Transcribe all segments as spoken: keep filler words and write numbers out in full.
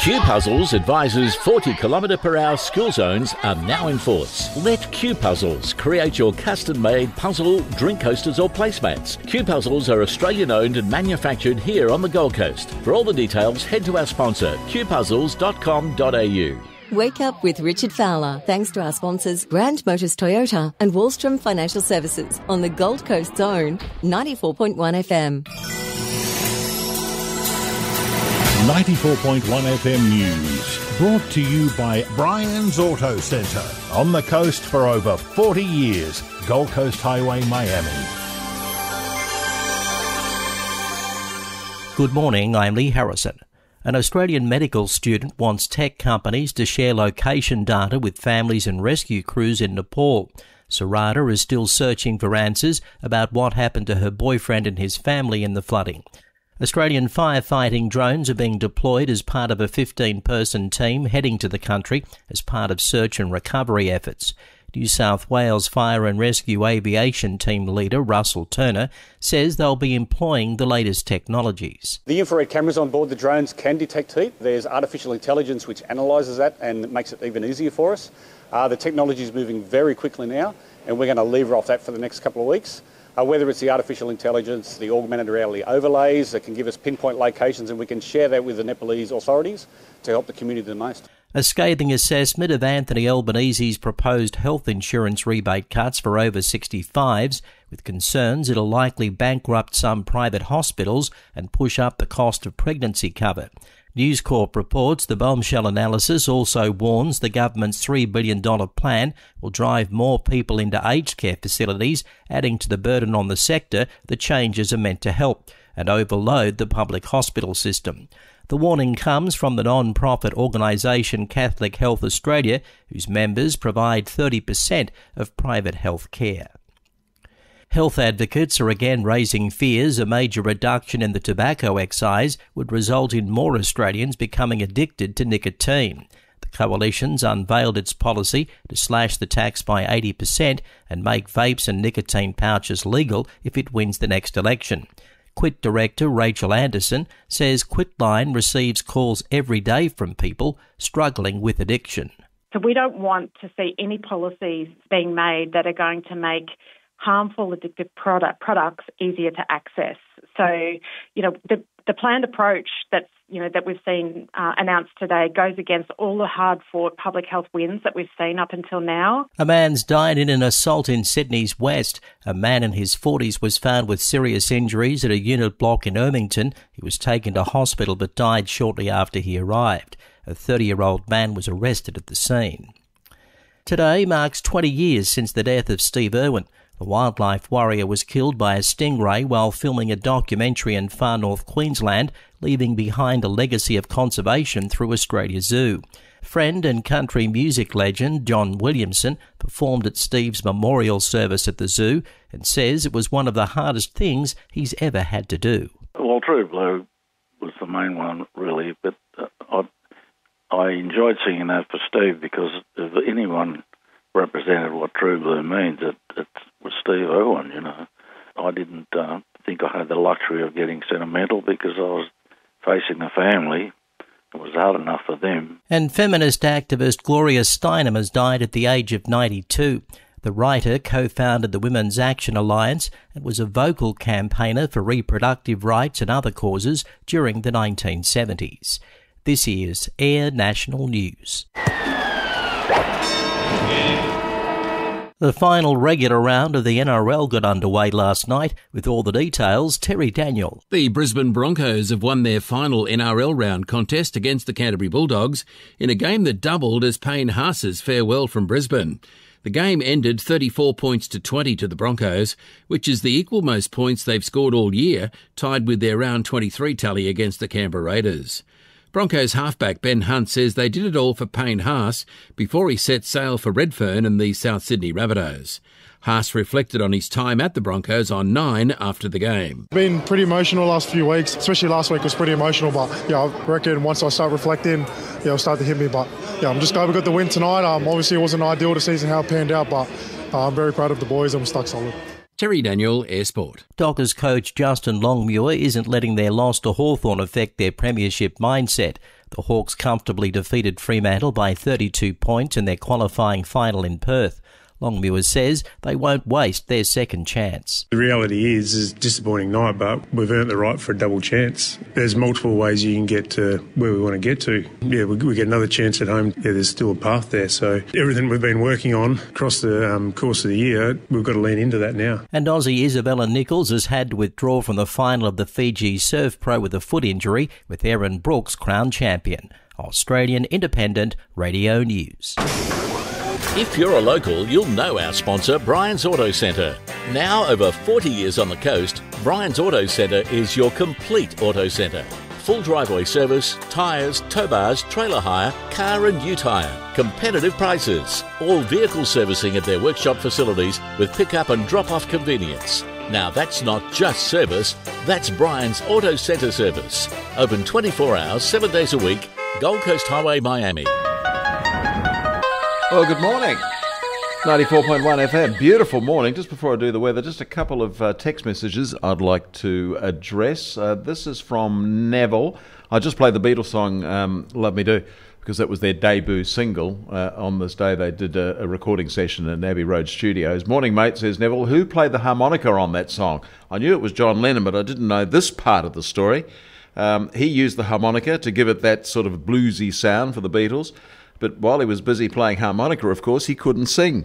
Q Puzzles advises forty kilometre per hour school zones are now in force. Let Q Puzzles create your custom-made puzzle, drink coasters or placemats. Q Puzzles are Australian-owned and manufactured here on the Gold Coast. For all the details, head to our sponsor, q puzzles dot com dot a u. Wake up with Richard Fowler, thanks to our sponsors Grand Motors Toyota and Wallstrom Financial Services on the Gold Coast Zone, ninety-four point one F M. ninety-four point one F M News, brought to you by Brian's Auto Centre. On the coast for over forty years, Gold Coast Highway, Miami. Good morning, I'm Lee Harrison. An Australian medical student wants tech companies to share location data with families and rescue crews in Nepal. Sarada is still searching for answers about what happened to her boyfriend and his family in the flooding. Australian firefighting drones are being deployed as part of a fifteen-person team heading to the country as part of search and recovery efforts. New South Wales Fire and Rescue Aviation Team leader Russell Turner says they'll be employing the latest technologies. The infrared cameras on board the drones can detect heat. There's artificial intelligence which analyses that and makes it even easier for us. Uh, the technology is moving very quickly now, and we're going to lever off that for the next couple of weeks. Uh, whether it's the artificial intelligence, the augmented reality overlays that can give us pinpoint locations, and we can share that with the Nepalese authorities to help the community the most. A scathing assessment of Anthony Albanese's proposed health insurance rebate cuts for over sixty-fives, with concerns it'll likely bankrupt some private hospitals and push up the cost of pregnancy cover. News Corp reports the bombshell analysis also warns the government's three billion dollars plan will drive more people into aged care facilities, adding to the burden on the sector the changes are meant to help, and overload the public hospital system. The warning comes from the non-profit organisation Catholic Health Australia, whose members provide thirty percent of private health care. Health advocates are again raising fears a major reduction in the tobacco excise would result in more Australians becoming addicted to nicotine. The coalition's unveiled its policy to slash the tax by eighty percent and make vapes and nicotine pouches legal if it wins the next election. Quit director Rachel Anderson says Quitline receives calls every day from people struggling with addiction. So we don't want to see any policies being made that are going to make harmful addictive product, products easier to access. So, you know, the, the planned approach that's, you know, that we've seen uh, announced today goes against all the hard-fought public health wins that we've seen up until now. A man's died in an assault in Sydney's west. A man in his forties was found with serious injuries at a unit block in Ermington. He was taken to hospital but died shortly after he arrived. A thirty-year-old man was arrested at the scene. Today marks twenty years since the death of Steve Irwin. The wildlife warrior was killed by a stingray while filming a documentary in far north Queensland, leaving behind a legacy of conservation through Australia Zoo. Friend and country music legend John Williamson performed at Steve's memorial service at the zoo and says it was one of the hardest things he's ever had to do. Well, True Blue was the main one, really, but uh, I, I enjoyed singing that for Steve because if anyone represented what True Blue means, it, it was Steve Irwin, you know. I didn't uh, think I had the luxury of getting sentimental because I was facing a family. It was hard enough for them. And feminist activist Gloria Steinem has died at the age of ninety-two. The writer co-founded the Women's Action Alliance and was a vocal campaigner for reproductive rights and other causes during the nineteen seventies. This is Air National News. The final regular round of the N R L got underway last night. With all the details, Terry Daniel. The Brisbane Broncos have won their final N R L round contest against the Canterbury Bulldogs in a game that doubled as Payne Haas's farewell from Brisbane. The game ended thirty-four points to twenty to the Broncos, which is the equal most points they've scored all year, tied with their round twenty-three tally against the Canberra Raiders. Broncos halfback Ben Hunt says they did it all for Payne Haas before he set sail for Redfern and the South Sydney Rabbitohs. Haas reflected on his time at the Broncos on nine after the game. Been pretty emotional last few weeks, especially last week was pretty emotional, but yeah, I reckon once I start reflecting, yeah, it'll start to hit me. But yeah, I'm just glad we got the win tonight. Um, obviously it wasn't ideal the season how it panned out, but uh, I'm very proud of the boys and we're stuck solid. Terry Daniel, Air Sport. Dockers coach Justin Longmuir isn't letting their loss to Hawthorn affect their premiership mindset. The Hawks comfortably defeated Fremantle by thirty-two points in their qualifying final in Perth. Longmuir says they won't waste their second chance. The reality is, it's a disappointing night, but we've earned the right for a double chance. There's multiple ways you can get to where we want to get to. Yeah, we, we get another chance at home. Yeah, there's still a path there. So everything we've been working on across the um, course of the year, we've got to lean into that now. And Aussie Isabella Nichols has had to withdraw from the final of the Fiji Surf Pro with a foot injury, with Erin Brooks crowned champion. Australian Independent Radio News. If you're a local, you'll know our sponsor, Brian's Auto Centre. Now over forty years on the coast, Brian's Auto Centre is your complete auto centre. Full driveway service, tyres, tow bars, trailer hire, car and ute hire. Competitive prices. All vehicle servicing at their workshop facilities with pick-up and drop-off convenience. Now that's not just service, that's Brian's Auto Centre service. Open twenty-four hours, seven days a week, Gold Coast Highway, Miami. Well, good morning. ninety-four point one F M. Beautiful morning. Just before I do the weather, just a couple of uh, text messages I'd like to address. Uh, this is from Neville. I just played the Beatles song, um, Love Me Do, because that was their debut single. Uh, on this day, they did a, a recording session in Abbey Road Studios. Morning, mate, says Neville. Who played the harmonica on that song? I knew it was John Lennon, but I didn't know this part of the story. Um, he used the harmonica to give it that sort of bluesy sound for the Beatles. But while he was busy playing harmonica, of course, he couldn't sing.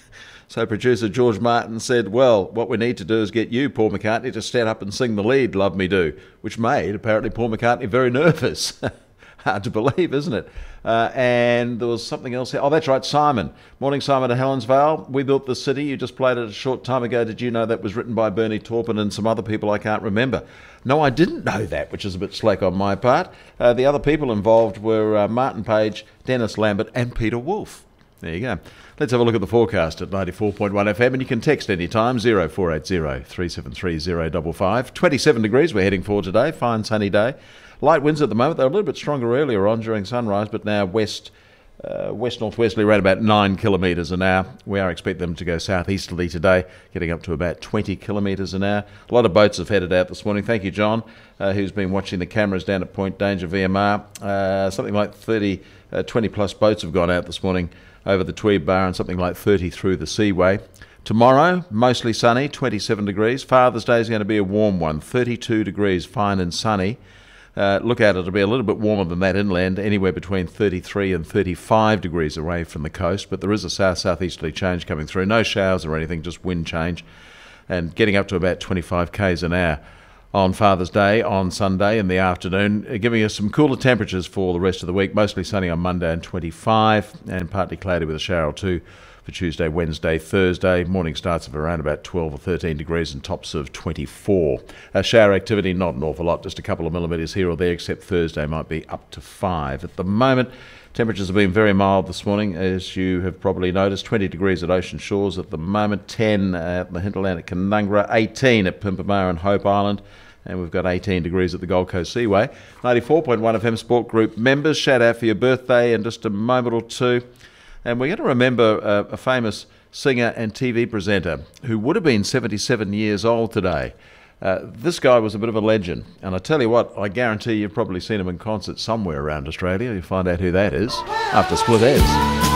So producer George Martin said, well, what we need to do is get you, Paul McCartney, to stand up and sing the lead, Love Me Do, which made, apparently, Paul McCartney very nervous. Hard to believe, isn't it? Uh, and there was something else. Oh, that's right, Simon. Morning, Simon at Helensvale. We Built the City. You just played it a short time ago. Did you know that was written by Bernie Taupin and some other people I can't remember? No, I didn't know that, which is a bit slack on my part. Uh, the other people involved were uh, Martin Page, Dennis Lambert and Peter Wolf. There you go. Let's have a look at the forecast at ninety-four point one F M, and you can text anytime, zero four eight zero, three seven three, zero five five. twenty-seven degrees we're heading for today, fine sunny day. Light winds at the moment. They're a little bit stronger earlier on during sunrise, but now west uh, west-northwesterly around about nine kilometres an hour. We are expecting them to go southeasterly today, getting up to about twenty kilometres an hour. A lot of boats have headed out this morning. Thank you, John, uh, who's been watching the cameras down at Point Danger V M R. Uh, something like thirty, uh, twenty plus boats have gone out this morning over the Tweed Bar and something like thirty through the Seaway. Tomorrow, mostly sunny, twenty-seven degrees. Father's Day is going to be a warm one, thirty-two degrees, fine and sunny. Uh, look out, it'll be a little bit warmer than that inland, anywhere between thirty-three and thirty-five degrees away from the coast, but there is a south-southeasterly change coming through. No showers or anything, just wind change, and getting up to about twenty-five kays an hour on Father's Day on Sunday in the afternoon, giving us some cooler temperatures for the rest of the week. Mostly sunny on Monday and twenty-five, and partly cloudy with a shower or two for Tuesday, Wednesday, Thursday. Morning starts of around about twelve or thirteen degrees and tops of twenty-four. Uh, shower activity, not an awful lot, just a couple of millimetres here or there, except Thursday might be up to five. At the moment, temperatures have been very mild this morning, as you have probably noticed. twenty degrees at Ocean Shores at the moment, ten at the hinterland at Canungra, eighteen at Pimpamar and Hope Island, and we've got eighteen degrees at the Gold Coast Seaway. ninety-four point one F M Sport Group members, shout out for your birthday in just a moment or two. And we're going to remember uh, a famous singer and T V presenter who would have been seventy-seven years old today. Uh, this guy was a bit of a legend, and I tell you what, I guarantee you've probably seen him in concert somewhere around Australia. You'll find out who that is after Split Ends.